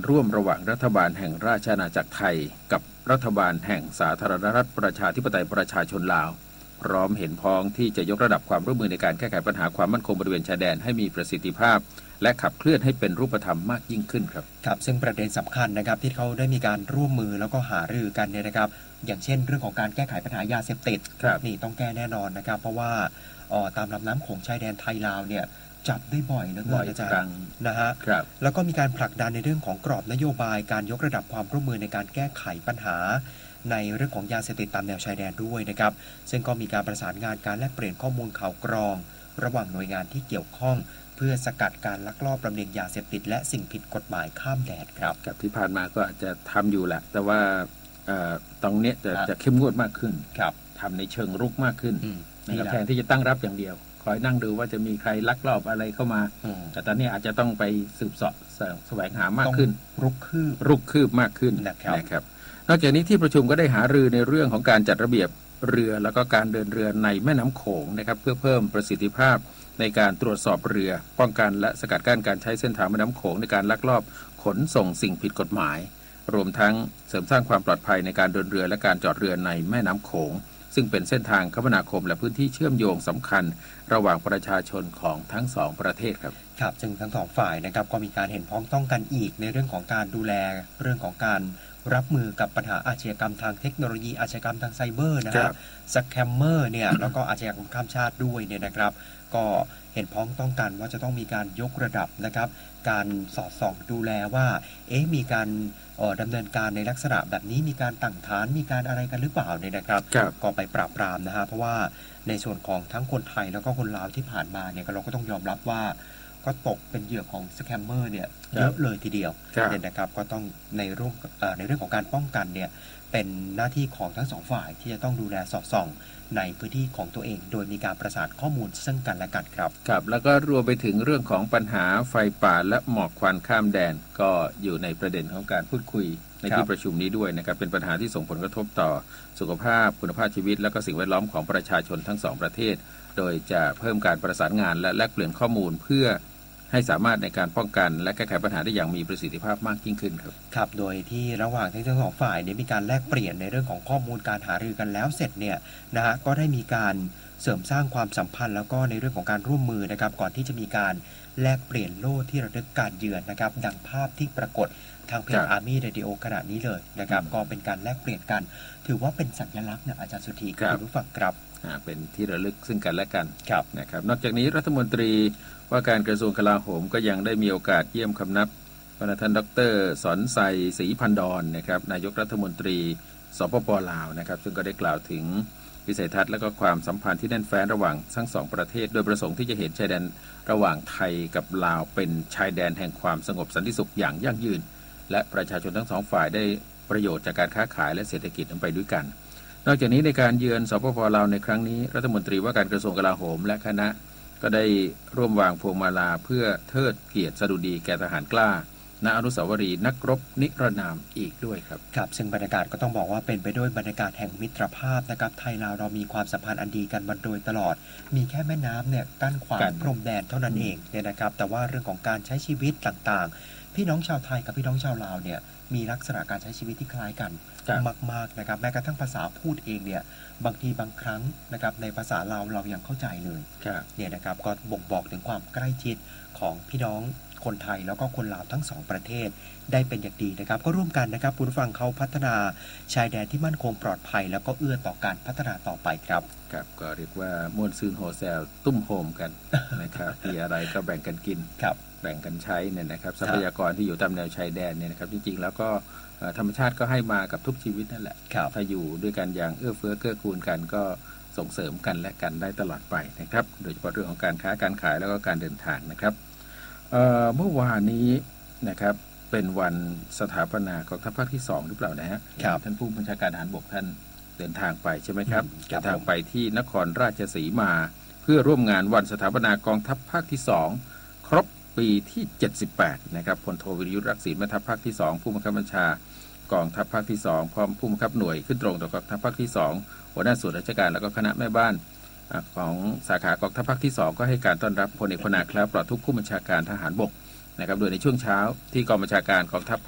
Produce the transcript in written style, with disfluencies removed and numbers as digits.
ร่วมระหว่างรัฐบาลแห่งราชอาณาจักรไทยกับรัฐบาลแห่งสาธารณรัฐประชาธิปไตยประชาชนลาวพร้อมเห็นพ้องที่จะยกระดับความร่วมมือในการแก้ไขปัญหาความมั่นคงบริเวณชายแดนให้มีประสิทธิภาพและขับเคลื่อนให้เป็นรูปธรรมมากยิ่งขึ้นครับครับซึ่งประเด็นสำคัญนะครับที่เขาได้มีการร่วมมือแล้วก็หารือกันเนี่ยนะครับอย่างเช่นเรื่องของการแก้ไขปัญหายาเสพติดนี่ต้องแก้แน่นอนนะครับเพราะว่าตามลำน้ำโขงชายแดนไทยลาวเนี่ยจับได้บ่อยนะอาจารย์นะฮะแล้วก็มีการผลักดันในเรื่องของกรอบนโยบายการยกระดับความร่วมมือในการแก้ไขปัญหาในเรื่องของยาเสพติดตามแนวชายแดนด้วยนะครับซึ่งก็มีการประสานงานการแลกเปลี่ยนข้อมูลข่าวกรองระหว่างหน่วยงานที่เกี่ยวข้องเพื่อสกัดการลักลอบลำเลียงยาเสพติดและสิ่งผิดกฎหมายข้ามแดนครับกับที่ผ่านมาก็อาจจะทำอยู่แหละแต่ว่าตรงนี้จะเข้มงวดมากขึ้นทำในเชิงรุกมากขึ้นนะครับแทนที่จะตั้งรับอย่างเดียวคอยนั่งดูว่าจะมีใครลักลอบอะไรเข้ามาแต่ตอนนี้อาจจะต้องไปสืบเสาะแสวงหามากขึ้นรุกคืบมากขึ้นนะครับนอกจากนี้ที่ประชุมก็ได้หารือในเรื่องของการจัดระเบียบเรือแล้วก็การเดินเรือในแม่น้ำโขงนะครับเพื่อเพิ่มประสิทธิภาพในการตรวจสอบเรือป้องกันและสกัดกั้นการใช้เส้นทางแม่น้ำโขงในการลักลอบขนส่งสิ่งผิดกฎหมายรวมทั้งเสริมสร้างความปลอดภัยในการเดินเรือและการจอดเรือในแม่น้ำโขงซึ่งเป็นเส้นทางคมนาคมและพื้นที่เชื่อมโยงสำคัญระหว่างประชาชนของทั้งสองประเทศครับครับซึ่งทั้งสองฝ่ายนะครับก็มีการเห็นพ้องต้องกันอีกในเรื่องของการดูแลเรื่องของการรับมือกับปัญหาอาชญากรรมทางเทคโนโลยีอาชญากรรมทางไซเบอร์นะครับสแคมเมอร์เนี่ยแล้วก็อาชญากรรมข้ามชาติด้วยเนี่ยนะครับก็เห็นพ้องต้องกันว่าจะต้องมีการยกระดับนะครับการสอดส่องดูแลว่ามีการดำเนินการในลักษณะแบบนี้มีการตั้งฐานมีการอะไรกันหรือเปล่าเนี่ยนะครับก็ไปปราบปรามนะฮะเพราะว่าในส่วนของทั้งคนไทยแล้วก็คนลาวที่ผ่านมาเนี่ยเราก็ต้องยอมรับว่าก็ตกเป็นเหยื่อของสแคมเมอร์เนี่ยเยอะเลยทีเดียวเนี่ยนะครับก็ต้องในเรื่องของการป้องกันเนี่ยเป็นหน้าที่ของทั้งสองฝ่ายที่จะต้องดูแลสอดส่องในพื้นที่ของตัวเองโดยมีการประสานข้อมูลซึ่งกันและกันครับครับแล้วก็รวมไปถึงเรื่องของปัญหาไฟป่าและหมอกควันข้ามแดนก็อยู่ในประเด็นของการพูดคุยในที่ประชุมนี้ด้วยนะครับเป็นปัญหาที่ส่งผลกระทบต่อสุขภาพคุณภาพชีวิตและก็สิ่งแวดล้อมของประชาชนทั้งสองประเทศโดยจะเพิ่มการประสานงานและแลกเปลี่ยนข้อมูลเพื่อให้สามารถในการป้องกันและแก้ไขปัญหาได้อย่างมีประสิทธิภาพมากยิ่งขึ้นครับครับโดยที่ระหว่างทั้งสองฝ่ายเนี่ยมีการแลกเปลี่ยนในเรื่องของข้อมูลการหารือกันแล้วเสร็จเนี่ยนะฮะก็ได้มีการเสริมสร้างความสัมพันธ์แล้วก็ในเรื่องของการร่วมมือนะครับก่อนที่จะมีการแลกเปลี่ยนโล่ที่ระลึกการเยือนนะครับดังภาพที่ปรากฏทางเพจ Army Radio ขณะนี้เลยนะครับก็เป็นการแลกเปลี่ยนกันถือว่าเป็นสัญลักษณ์นะอาจารย์สุธีคุณผู้ฟังครับเป็นที่ระลึกซึ่งกันและกันนะครับนอกจากนี้รัฐมนตรีว่าการกระทรวงกลาโหมก็ยังได้มีโอกาสเยี่ยมคำนับท่านดร.สอนไซศรีพันดรนะครับนายกรัฐมนตรีสปป.ลาวนะครับซึ่งก็ได้กล่าวถึงวิสัยทัศน์และก็ความสัมพันธ์ที่แน่นแฟ้นระหว่างทั้งสองประเทศโดยประสงค์ที่จะเห็นชายแดนระหว่างไทยกับลาวเป็นชายแดนแห่งความสงบสันติสุขอย่างยั่งยืนและประชาชนทั้งสองฝ่ายได้ประโยชน์จากการค้าขายและเศรษฐกิจไปด้วยกันนอกจากนี้ในการเยือนสปป.ลาวในครั้งนี้รัฐมนตรีว่าการกระทรวงกลาโหมและคณะก็ได้ร่วมวางพวงมาลาเพื่อเทิดเกียรติสดุดีแก่ทหารกล้าณอนุสาวรีย์นักรบนิรนามอีกด้วยครับครับซึ่งบรรยากาศก็ต้องบอกว่าเป็นไปด้วยบรรยากาศแห่งมิตรภาพนะครับไทยลาวเรามีความสัมพันธ์อันดีกันมาโดยตลอดมีแค่แม่น้ำเนี่ยกั้นขวางพรมแดนเท่านั้นเองเนี่ยนะครับแต่ว่าเรื่องของการใช้ชีวิตต่างๆพี่น้องชาวไทยกับพี่น้องชาวลาวเนี่ยมีลักษณะการใช้ชีวิตที่คล้ายกันมากๆนะครับแม้กระทั่งภาษาพูดเองเนี่ยบางทีบางครั้งนะครับในภาษาลาวเรายังเข้าใจเลยเนี่ยนะครับก็บ่งบอกถึงความใกล้ชิดของพี่น้องคนไทยแล้วก็คนลาวทั้งสองประเทศได้เป็นอย่างดีนะครับก็ร่วมกันนะครับผู้ฟังเขาพัฒนาชายแดนที่มั่นคงปลอดภัยแล้วก็เอื้อต่อการพัฒนาต่อไปครับครับก็เรียกว่าม่วนซืนโฮแซลตุ้มโฮมกันนะครับมีอะไรก็แบ่งกันกินแบ่งกันใช้เนี่ยนะครับทรัพยากรที่อยู่ตามแนวชายแดนเนี่ยนะครับจริงๆแล้วก็ธรรมชาติก็ให้มากับทุกชีวิตนั่นแหละถ้าอยู่ด้วยกันอย่างเอื้อเฟื้อเกื้อกูลกันก็ส่งเสริมกันและกันได้ตลอดไปนะครับโดยเฉพาะเรื่องของการค้าการขายแล้วก็การเดินทางนะครับเมื่อวานนี้นะครับเป็นวันสถาปนากองทัพภาคที่2หรือเปล่านะฮะท่านผู้บัญชาการทหารบกท่านเดินทางไปใช่ไหมครับเดินทางไปที่นครราชสีมาเพื่อร่วมงานวันสถาปนากองทัพภาคที่2ครบปีที่78นะครับพลโทวิรยุทธรักษีแม่ทัพภาคที่2ผู้บังคับบัญชากองทัพภาคที่2พร้อมผู้บังคับหน่วยขึ้นตรงต่อกองทัพภาคที่2หัวหน้าส่วนราชการแล้วก็คณะแม่บ้านของสาขากองทัพภาคที่2ก็ให้การต้อนรับพลเอกพนาคล้าปลอดทุกผู้บัญชาการทหารบกนะครับโดยในช่วงเช้าที่กองบัญชาการกองทัพ